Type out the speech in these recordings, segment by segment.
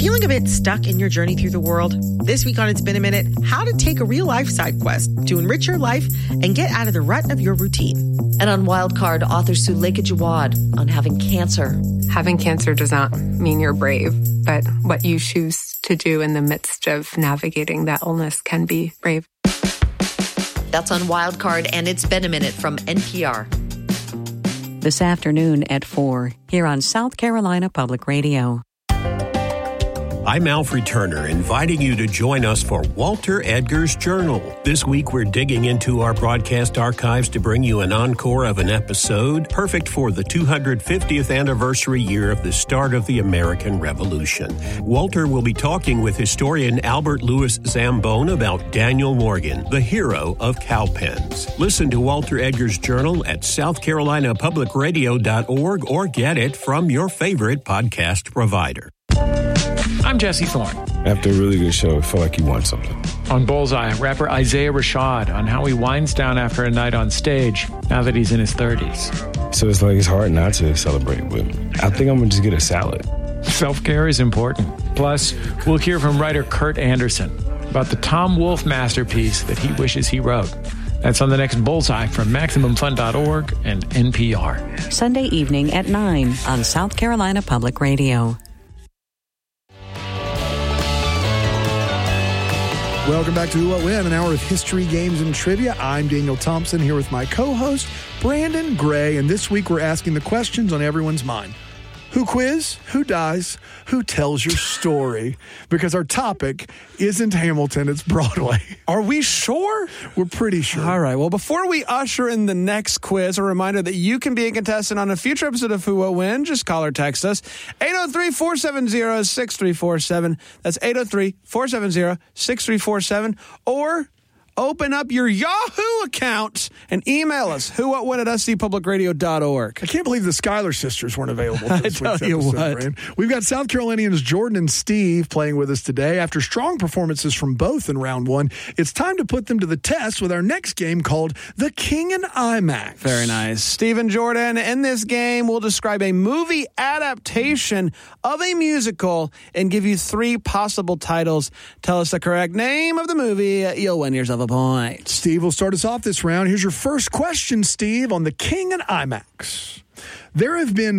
Feeling a bit stuck in your journey through the world? This week on It's Been a Minute, how to take a real-life side quest to enrich your life and get out of the rut of your routine. And on Wildcard, author Suleika Jawad on having cancer. Having cancer does not mean you're brave, but what you choose to do in the midst of navigating that illness can be brave. That's on Wildcard, and It's Been a Minute from NPR. This afternoon at 4, here on South Carolina Public Radio. I'm Alfred Turner, inviting you to join us for Walter Edgar's Journal. This week, we're digging into our broadcast archives to bring you an encore of an episode, perfect for the 250th anniversary year of the start of the American Revolution. Walter will be talking with historian Albert Louis Zambon about Daniel Morgan, the hero of cowpens. Listen to Walter Edgar's Journal at southcarolinapublicradio.org or get it from your favorite podcast provider. I'm Jesse Thorne. After a really good show, I felt like you won something. On Bullseye, rapper Isaiah Rashad on how he winds down after a night on stage now that he's in his 30s. So it's like it's hard not to celebrate, but I think I'm going to just get a salad. Self-care is important. Plus, we'll hear from writer Kurt Anderson about the Tom Wolfe masterpiece that he wishes he wrote. That's on the next Bullseye from MaximumFun.org and NPR. Sunday evening at 9 on South Carolina Public Radio. Welcome back to Who What When, an hour of history, games, and trivia. I'm Daniel Thompson here with my co-host, Brandon Gray, and this week we're asking the questions on everyone's mind. Who quiz? Who dies? Who tells your story? Because our topic isn't Hamilton, it's Broadway. Are we sure? We're pretty sure. All right. Well, before we usher in the next quiz, a reminder that you can be a contestant on a future episode of Who What When. Just call or text us. 803-470-6347. That's 803-470-6347. Or open up your Yahoo account and email us, whowhatwhen@scpublicradio.org. I can't believe the Schuyler sisters weren't available for this week's you episode, what. Brand. We've got South Carolinians Jordan and Steve playing with us today. After strong performances from both in round one, it's time to put them to the test with our next game called The King and IMAX. Very nice. Steve and Jordan, in this game, we'll describe a movie adaptation of a musical and give you 3 possible titles. Tell us the correct name of the movie. You'll win yourself a point. Steve will start us off this round. Here's your first question, Steve, on The King and IMAX. There have been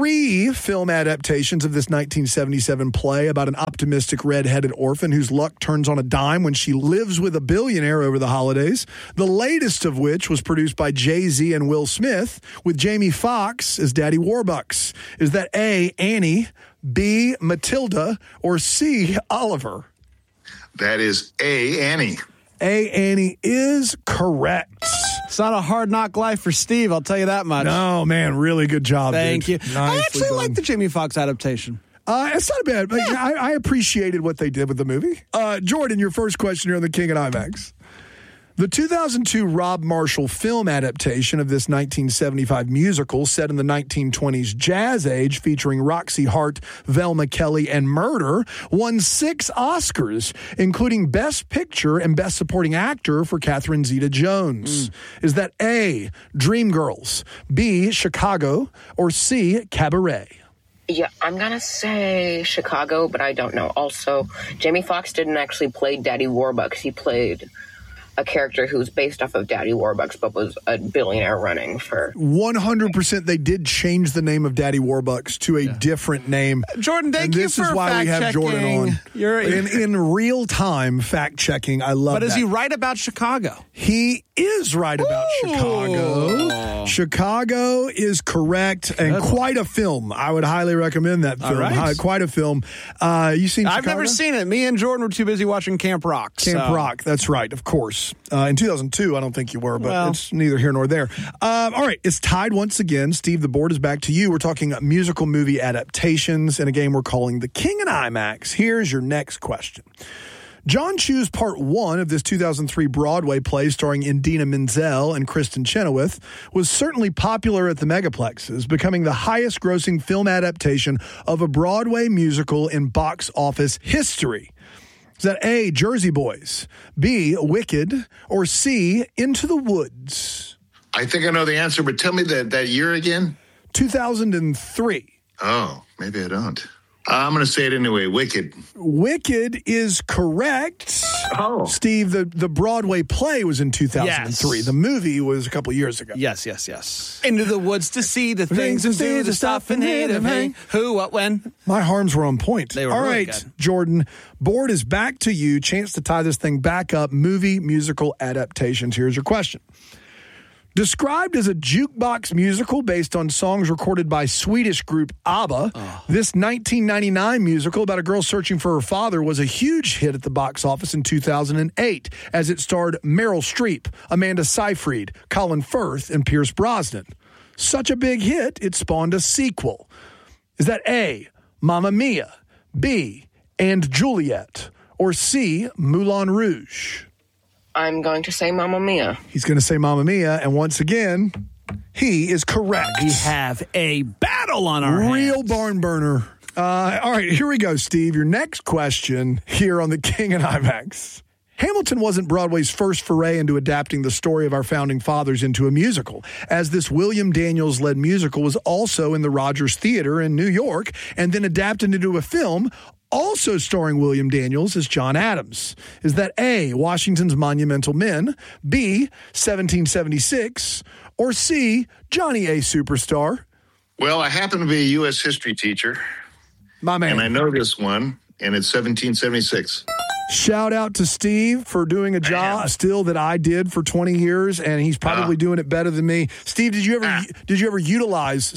3 film adaptations of this 1977 play about an optimistic red-headed orphan whose luck turns on a dime when she lives with a billionaire over the holidays. The latest of which was produced by Jay-Z and Will Smith with Jamie Foxx as Daddy Warbucks. Is that A, Annie, B, Matilda, or C, Oliver? That is A, Annie. A, Annie is correct. It's not a hard knock life for Steve, I'll tell you that much. No, man, really good job. Thank dude. you. Nicely I actually done. like the Jamie Foxx adaptation. It's not bad. But I appreciated what they did with the movie. Jordan, your first question here on The King and IMAX. The 2002 Rob Marshall film adaptation of this 1975 musical set in the 1920s jazz age featuring Roxy Hart, Velma Kelly, and Murder won 6 Oscars, including Best Picture and Best Supporting Actor for Catherine Zeta-Jones. Is that A, Dreamgirls, B, Chicago, or C, Cabaret? Yeah, I'm going to say Chicago, but I don't know. Also, Jamie Foxx didn't actually play Daddy Warbucks. He played a character who's based off of Daddy Warbucks, but was a billionaire running for... 100% they did change the name of Daddy Warbucks to a different name. Jordan, thank you for this is why we have Jordan on. In real time fact-checking. I love that. But is he right about Chicago? He is right about Chicago. Chicago is correct, and quite a film. I would highly recommend that film. Right. Quite a film. You seen Chicago? I've never seen it. Me and Jordan were too busy watching Camp Rock. Camp Rock, that's right, of course. In 2002, I don't think you were, but it's neither here nor there. All right, it's tied once again. Steve, the board is back to you. We're talking musical movie adaptations in a game we're calling The King and IMAX. Here's your next question. John Chu's Part 1 of this 2003 Broadway play starring Idina Menzel and Kristen Chenoweth was certainly popular at the megaplexes, becoming the highest-grossing film adaptation of a Broadway musical in box office history. Is that A, Jersey Boys, B, Wicked, or C, Into the Woods? I think I know the answer, but tell me that year again. 2003. Oh, maybe I don't. I'm going to say it anyway. Wicked. Wicked is correct. Oh. Steve, the Broadway play was in 2003. Yes. The movie was a couple years ago. Yes. Into the woods to see the things and do the stuff and hit of hang. Who, what, when? My harms were on point. They were All really right, good. Jordan, board is back to you. Chance to tie this thing back up. Movie musical adaptations. Here's your question. Described as a jukebox musical based on songs recorded by Swedish group ABBA, this 1999 musical about a girl searching for her father was a huge hit at the box office in 2008 as it starred Meryl Streep, Amanda Seyfried, Colin Firth, and Pierce Brosnan. Such a big hit, it spawned a sequel. Is that A, Mamma Mia, B, And Juliet, or C, Moulin Rouge? I'm going to say Mamma Mia. He's going to say Mamma Mia, and once again, he is correct. We have a battle on our Real hands. barn burner. All right, here we go, Steve. Your next question here on The King and IMAX. Hamilton wasn't Broadway's first foray into adapting the story of our founding fathers into a musical, as this William Daniels-led musical was also in the Rogers Theater in New York and then adapted into a film also starring William Daniels as John Adams. Is that A, Washington's Monumental Men, B, 1776, or C, Johnny A. Superstar? Well, I happen to be a U.S. history teacher. My man. And I know this one, and it's 1776. Shout out to Steve for doing a job still that I did for 20 years, and he's probably doing it better than me. Steve, did you ever utilize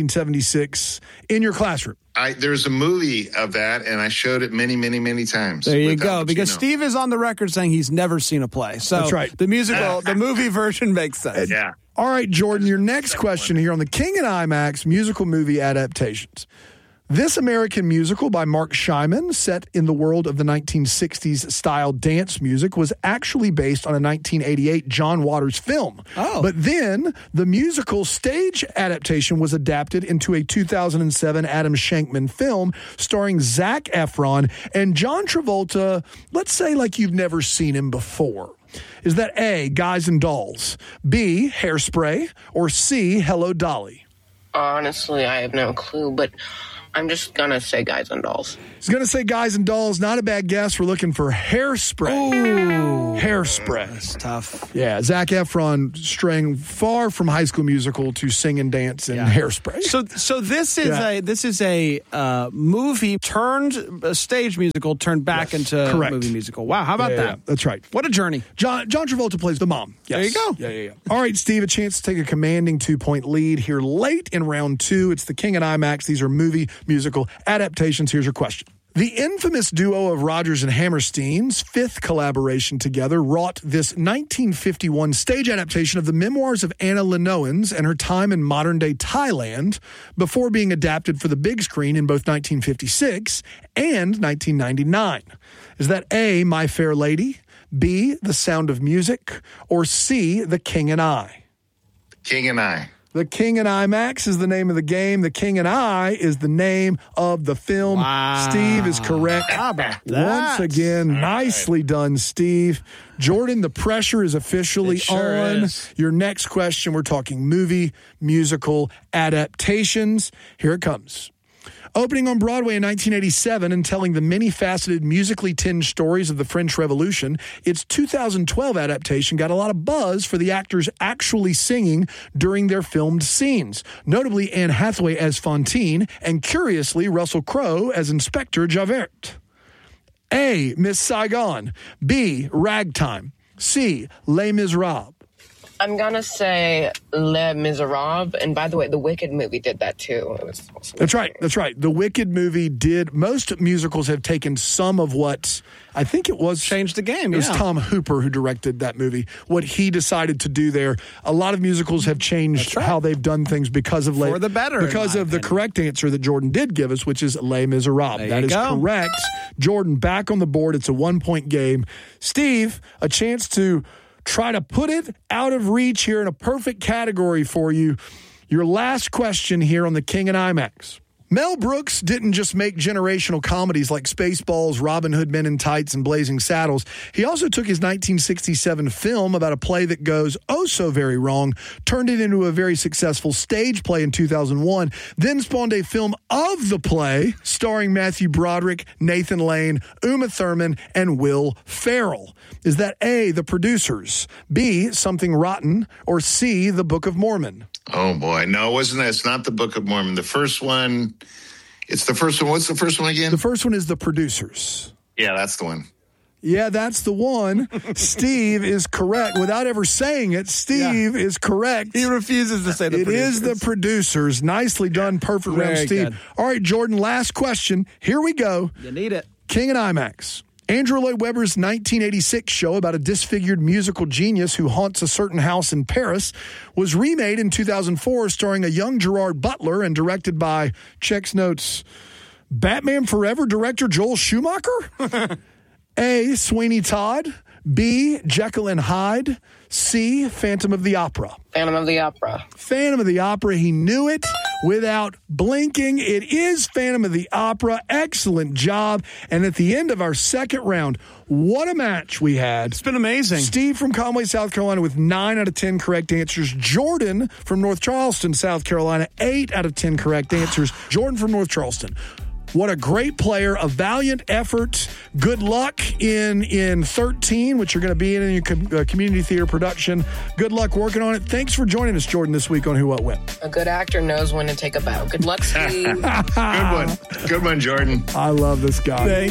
1776 in your classroom? There's a movie of that, and I showed it many, many, many times. There you go. Because Steve is on the record saying he's never seen a play. So that's right. The musical, the movie version makes sense. Yeah. All right, Jordan, your next question here on the King and IMAX musical movie adaptations. This American musical by Mark Shyman, set in the world of the 1960s style dance music, was actually based on a 1988 John Waters film. But then the musical stage adaptation was adapted into a 2007 Adam Shankman film starring Zac Efron and John Travolta, let's say like you've never seen him before. Is that A, Guys and Dolls, B, Hairspray, or C, Hello, Dolly? Honestly, I have no clue, but I'm just going to say Guys and Dolls. He's going to say Guys and Dolls. Not a bad guess. We're looking for Hairspray. Ooh. Hairspray. That's tough. Yeah, Zac Efron straying far from High School Musical to sing and dance in Hairspray. So this is a movie turned a stage musical turned back into a movie musical. Wow, how about that? Yeah, that's right. What a journey. John Travolta plays the mom. Yes. There you go. Yeah. All right, Steve, a chance to take a commanding 2-point lead here late in round 2. It's the King and IMAX. These are movie musical adaptations. Here's your question. The infamous duo of Rodgers and Hammerstein's fifth collaboration together wrought this 1951 stage adaptation of the memoirs of Anna Lenoens and her time in modern-day Thailand before being adapted for the big screen in both 1956 and 1999. Is that A, My Fair Lady, B, The Sound of Music, or C, The King and I? King and I. The King and IMAX is the name of the game. The King and I is the name of the film. Wow. Steve is correct. How about that? Once again, nicely done, Steve. Jordan, the pressure is officially on. Your next question, we're talking movie, musical adaptations. Here it comes. Opening on Broadway in 1987 and telling the many-faceted, musically tinged stories of the French Revolution, its 2012 adaptation got a lot of buzz for the actors actually singing during their filmed scenes, notably Anne Hathaway as Fantine and, curiously, Russell Crowe as Inspector Javert. A, Miss Saigon. B, Ragtime. C, Les Miserables. I'm going to say Les Miserables. And by the way, the Wicked movie did that too. It was awesome. That's right. The Wicked movie did. Most musicals have taken some of what I think it was. Changed the game. It was Tom Hooper who directed that movie. What he decided to do there. A lot of musicals have changed how they've done things because of For the better. Because of the correct answer that Jordan did give us, which is Les Miserables. That is correct. Jordan back on the board. It's a 1-point game. Steve, a chance to try to put it out of reach here in a perfect category for you. Your last question here on the King and IMAX. Mel Brooks didn't just make generational comedies like Spaceballs, Robin Hood Men in Tights, and Blazing Saddles. He also took his 1967 film about a play that goes oh so very wrong, turned it into a very successful stage play in 2001, then spawned a film of the play starring Matthew Broderick, Nathan Lane, Uma Thurman, and Will Ferrell. Is that A, The Producers, B, Something Rotten, or C, The Book of Mormon? Oh, boy. No, it wasn't that. It's not The Book of Mormon. The first one, it's the first one. What's the first one again? The first one is The Producers. Yeah, that's the one. Yeah, that's the one. Steve is correct. Without ever saying it, Steve is correct. He refuses to say The Producers. It is The Producers. Nicely done. Perfect round, Steve. Good. All right, Jordan, last question. Here we go. You need it. King and IMAX. Andrew Lloyd Webber's 1986 show about a disfigured musical genius who haunts a certain house in Paris was remade in 2004, starring a young Gerard Butler and directed by, checks notes, Batman Forever director Joel Schumacher? A, Sweeney Todd, B, Jekyll and Hyde, C, Phantom of the Opera. Phantom of the Opera. Phantom of the Opera. He knew it without blinking. It is Phantom of the Opera. Excellent job. And at the end of our second round, what a match we had. It's been amazing. Steve from Conway, South Carolina with 9 out of 10 correct answers. Jordan from North Charleston, South Carolina, 8 out of 10 correct answers. Jordan from North Charleston. What a great player, a valiant effort. Good luck in 13, which you're going to be in your community theater production. Good luck working on it. Thanks for joining us, Jordan, this week on Who, What, When. A good actor knows when to take a bow. Good luck, Steve. Good one. Good one, Jordan. I love this guy.